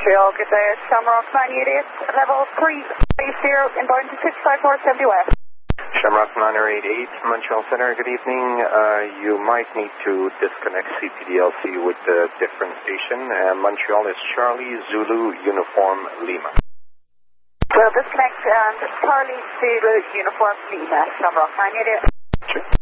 Montreal, good day, Shamrock 988, level 350, inbound to 65470 West. Shamrock 988, Montreal Center, good evening. You might need to disconnect CPDLC with a different station. Montreal is Charlie Zulu Uniform Lima. We'll disconnect Charlie Zulu Uniform Lima, Shamrock 988. Sure.